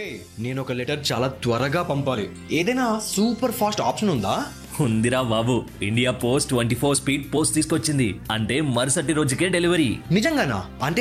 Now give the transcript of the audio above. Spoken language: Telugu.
నేను ఒక లెటర్ చాలా త్వరగా పంపాలి. ఏదైనా సూపర్ ఫాస్ట్ ఆప్షన్ ఉందా? ఉందిరా బాబు, ఇండియా పోస్ట్ 24 స్పీడ్ పోస్ట్ తీసుకొచ్చింది. అంటే మరుసటి రోజుకే డెలివరీ. నిజంగానా? అంటే